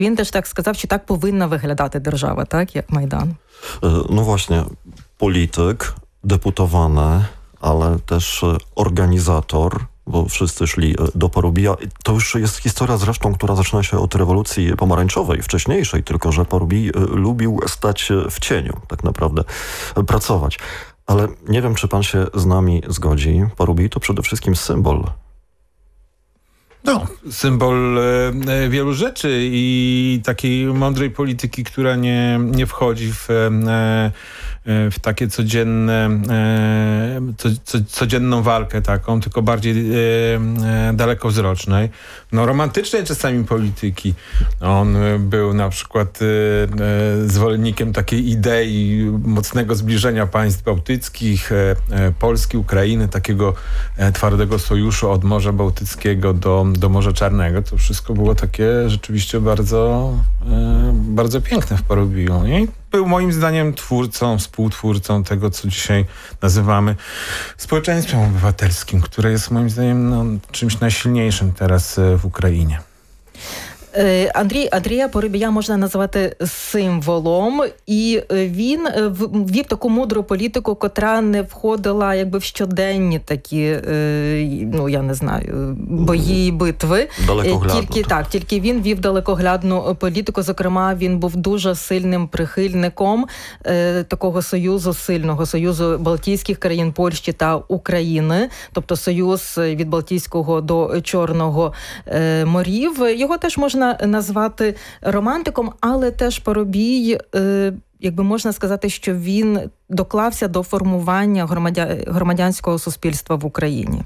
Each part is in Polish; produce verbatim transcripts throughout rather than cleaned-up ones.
Він теж так сказав, що так повинна виглядати держава, так, як Майдан. No właśnie, polityk, deputowany, ale też organizator, bo wszyscy szli do Porubija. To już jest historia zresztą, która zaczyna się od rewolucji pomarańczowej, wcześniejszej, tylko że Porubij lubił stać w cieniu, tak naprawdę pracować. Ale nie wiem, czy pan się z nami zgodzi. Porubij to przede wszystkim symbol. No, symbol e, wielu rzeczy i takiej mądrej polityki, która nie, nie wchodzi w, e, w takie codzienne, e, co, co, codzienną walkę taką, tylko bardziej e, e, dalekowzrocznej. No, romantycznej czasami polityki. On był na przykład e, e, zwolennikiem takiej idei mocnego zbliżenia państw bałtyckich, e, e, Polski, Ukrainy, takiego e, twardego sojuszu od Morza Bałtyckiego do do Morza Czarnego. To wszystko było takie rzeczywiście bardzo, e, bardzo piękne w Porubiju. I był moim zdaniem twórcą, współtwórcą tego, co dzisiaj nazywamy społeczeństwem obywatelskim, które jest moim zdaniem no, czymś najsilniejszym teraz w Україні. Андрій, Андрія Порубія можна назвати символом, і він вів таку мудру політику, котра не входила якби в щоденні такі, ну я не знаю, бої і битви. Далекоглядно. Тільки так, тільки він вів далекоглядну політику. Зокрема, він був дуже сильним прихильником е, такого союзу, сильного союзу Балтійських країн, Польщі та України, тобто союз від Балтійського до Чорного е, морів. Його теж можна назвати романтиком, але теж Порубій, е, якби можна сказати, що він доклався до формування громадя... громадянського суспільства в Україні.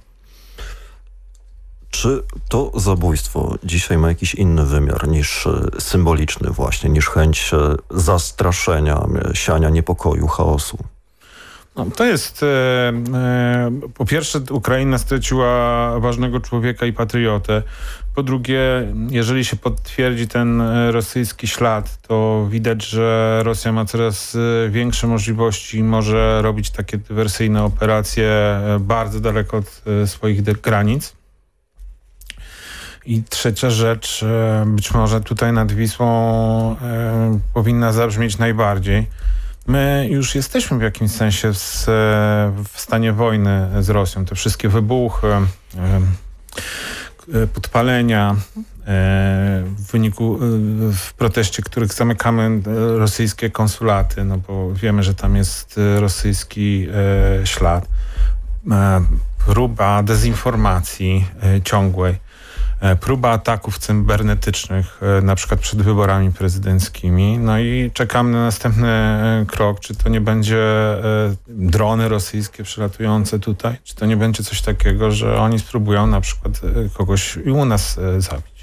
Czy to zabójstwo dzisiaj ma jakiś inny wymiar niż symboliczny właśnie, niż chęć zastraszenia, siania niepokoju, chaosu? No, to jest, e, e, po pierwsze, Ukraina straciła ważnego człowieka i patriotę. Po drugie, jeżeli się potwierdzi ten rosyjski ślad, to widać, że Rosja ma coraz większe możliwości i może robić takie dywersyjne operacje bardzo daleko od swoich granic. I trzecia rzecz, być może tutaj nad Wisłą e, powinna zabrzmieć najbardziej. My już jesteśmy w jakimś sensie z, w stanie wojny z Rosją. Te wszystkie wybuchy, podpalenia w wyniku, w proteście, których zamykamy rosyjskie konsulaty, no bo wiemy, że tam jest rosyjski ślad. Próba dezinformacji ciągłej. Próba ataków cybernetycznych, na przykład przed wyborami prezydenckimi. No i czekamy na następny krok. Czy to nie będzie drony rosyjskie przylatujące tutaj? Czy to nie będzie coś takiego, że oni spróbują na przykład kogoś i u nas zabić?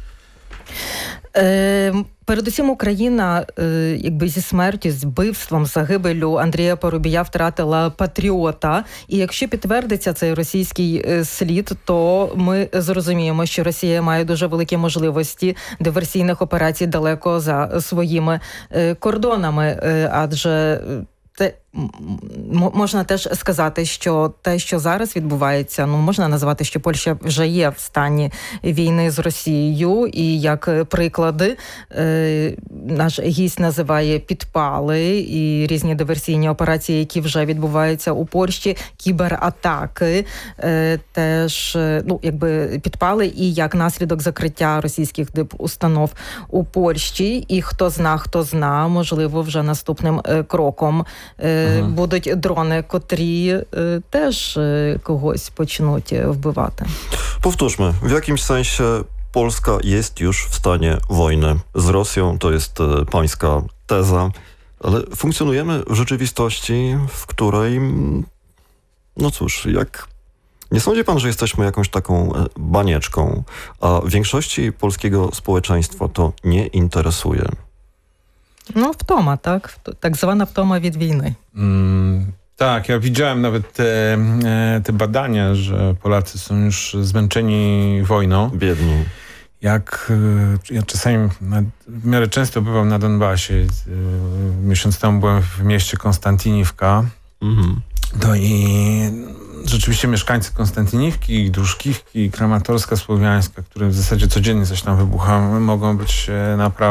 Передусім Україна якби зі смертю, з вбивством, загибелю Андрія Порубія втратила патріота. І якщо підтвердиться цей російський слід, то ми зрозуміємо, що Росія має дуже великі можливості диверсійних операцій далеко за своїми кордонами. Адже те, можна теж сказати, що те, що зараз відбувається, ну, можна назвати, що Польща вже є в стані війни з Росією, і як приклади е, наш гість називає підпали і різні диверсійні операції, які вже відбуваються у Польщі, кібератаки, е, теж, ну, якби підпали, і як наслідок закриття російських дипустанов у Польщі, і хто зна, хто зна, можливо, вже наступним е, кроком е, ага. будуть дрони, котрі е, теж е, когось почнуть wbywaty. Powtórzmy, w jakimś sensie Polska jest już w stanie wojny z Rosją, to jest e, pańska teza, ale funkcjonujemy w rzeczywistości, w której, no cóż, jak nie sądzi pan, że jesteśmy jakąś taką banieczką, a większości polskiego społeczeństwa to nie interesuje? No wtoma, tak? Tak zwana wtoma від wojny. Mm, tak, ja widziałem nawet te, te badania, że Polacy są już zmęczeni wojną. Biedni. Jak ja czasami w miarę często bywam na Donbasie. Miesiąc temu byłem w mieście Konstantiniwka. Mhm. No i rzeczywiście mieszkańcy Konstantyniwki, Drużkiwki, Kramatorska Słowiańska, które w zasadzie codziennie coś tam wybucha, mogą być naprawdę